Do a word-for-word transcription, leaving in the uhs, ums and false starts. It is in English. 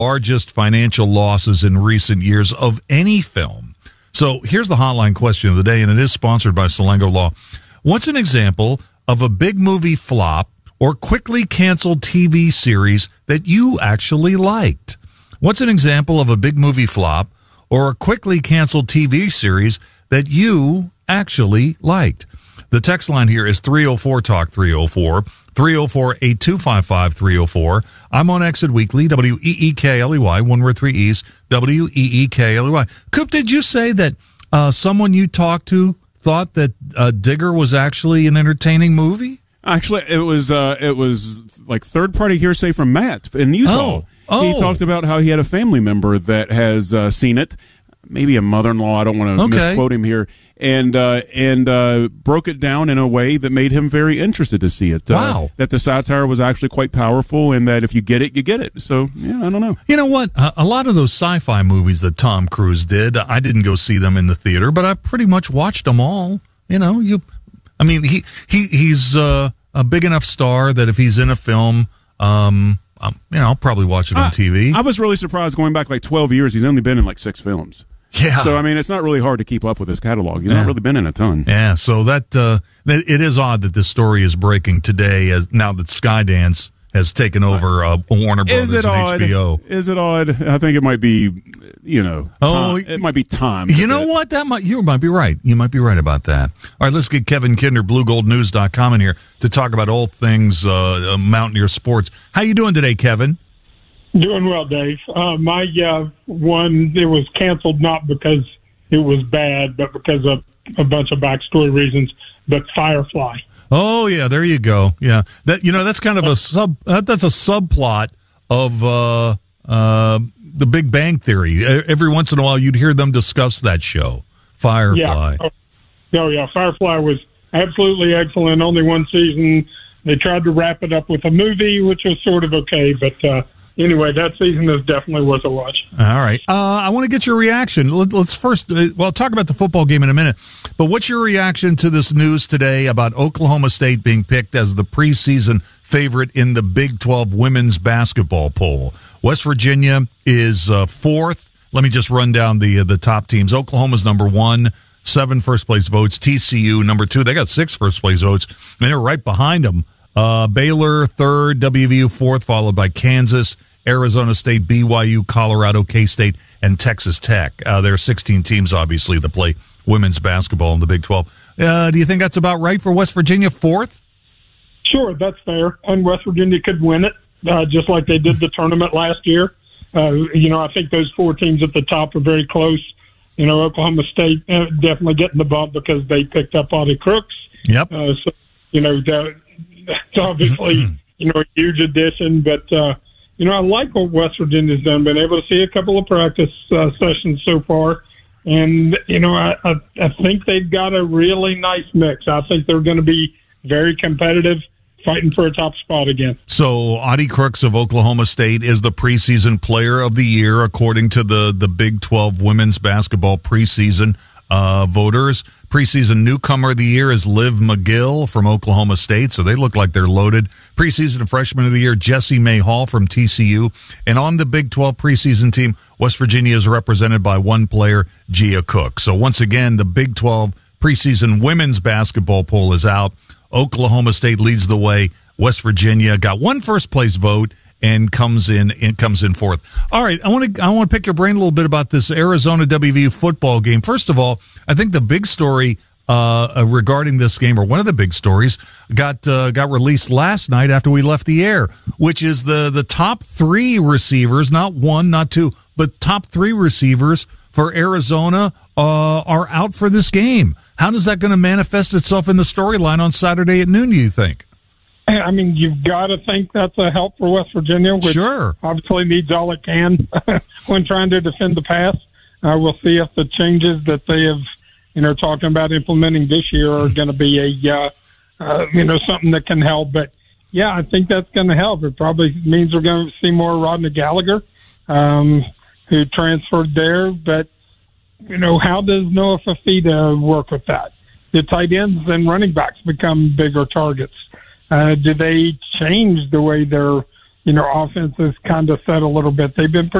largest financial losses in recent years of any film. So here's the hotline question of the day, and it is sponsored by Salengo Law. What's an example of a big movie flop or quickly canceled T V series that you actually liked? What's an example of a big movie flop or a quickly canceled T V series that you actually liked? The text line here is three oh four talk three oh four, three oh four, eight two five five, three oh four. I'm on Exit Weekly, W E E K L E Y, one word, three E's, W E E K L E Y. Coop, did you say that uh, someone you talked to thought that uh, Digger was actually an entertaining movie? Actually, it was uh, it was like third-party hearsay from Matt in Newsall. Oh. Oh. He talked about how he had a family member that has uh, seen it, maybe a mother-in-law, I don't want to Okay. misquote him here, and uh, and uh, broke it down in a way that made him very interested to see it. Uh, Wow. That the satire was actually quite powerful, and that if you get it, you get it. So, yeah, I don't know. You know what? Uh, a lot of those sci-fi movies that Tom Cruise did, I didn't go see them in the theater, but I pretty much watched them all. You know, you, I mean, he, he he's uh, a big enough star that if he's in a film, um, um, you know, I'll probably watch it on I, T V. I was really surprised going back like twelve years. He's only been in like six films. Yeah. So, I mean, it's not really hard to keep up with his catalog. He's Yeah. not really been in a ton. Yeah, so that, uh, that it is odd that this story is breaking today, as now that Skydance has taken over uh, Warner Brothers Is it and odd? H B O. Is it odd? I think it might be, you know, Oh, time. It might be time. You know what? That might you might be right. You might be right about that. All right, let's get Kevin Kinder, blue gold news dot com in here to talk about all things uh, Mountaineer sports. How you doing today, Kevin? Doing well, Dave. Uh, my uh, one, it was canceled not because it was bad, but because of a bunch of backstory reasons. But Firefly. Oh yeah, there you go. Yeah, that you know that's kind of a sub. That, that's a subplot of uh, uh, the Big Bang Theory. Every once in a while, you'd hear them discuss that show, Firefly. Yeah. Oh yeah, Firefly was absolutely excellent. Only one season. They tried to wrap it up with a movie, which was sort of okay, but. Uh, Anyway, that season is definitely worth a watch. All right. Uh, I want to get your reaction. Let, let's first, uh, well, talk about the football game in a minute. But what's your reaction to this news today about Oklahoma State being picked as the preseason favorite in the Big twelve women's basketball poll? West Virginia is uh, fourth. Let me just run down the uh, the top teams. Oklahoma's number one, seven first place votes. T C U number two. They got six first place votes, and they're right behind them. Uh, Baylor third, W V U fourth, followed by Kansas, Arizona State, B Y U, Colorado, K-State, and Texas Tech. Uh, there are sixteen teams, obviously, that play women's basketball in the Big twelve. Uh, do you think that's about right for West Virginia, fourth? Sure, that's fair. And West Virginia could win it, uh, just like they did the tournament last year. Uh, you know, I think those four teams at the top are very close. You know, Oklahoma State uh, definitely getting the bump because they picked up Audie Crooks. Yep. Uh, so, you know, that, that's obviously, you know, a huge addition. But, uh, you know, I like what West Virginia's done. Been able to see a couple of practice uh, sessions so far. And, you know, I, I, I think they've got a really nice mix. I think they're going to be very competitive, fighting for a top spot again. So Audie Crooks of Oklahoma State is the preseason player of the year, according to the, the Big twelve women's basketball preseason uh, voters. Preseason newcomer of the year is Liv McGill from Oklahoma State, so they look like they're loaded. Preseason freshman of the year, Jessie May Hall from T C U. And on the Big twelve preseason team, West Virginia is represented by one player, Gia Cook. So once again, the Big twelve preseason women's basketball poll is out. Oklahoma State leads the way. West Virginia got one first place vote and comes in and comes in fourth. All right, I want to I want to pick your brain a little bit about this Arizona W V U football game. First of all, I think the big story uh, regarding this game, or one of the big stories, got uh, got released last night after we left the air, which is the the top three receivers, not one, not two, but top three receivers for Arizona uh, are out for this game. How is that going to manifest itself in the storyline on Saturday at noon, do you think? I mean, you've got to think that's a help for West Virginia, which sure. obviously needs all it can when trying to defend the pass. Uh, we'll see if the changes that they have, you know, talking about implementing this year are going to be a, uh, uh, you know, something that can help. But, yeah, I think that's going to help. It probably means we're going to see more Rodney Gallagher, um, who transferred there. But, you know, how does Noah Fafita work with that? The tight ends and running backs become bigger targets. Uh, do they change the way they're you know, offense is kind of set a little bit. They've been pretty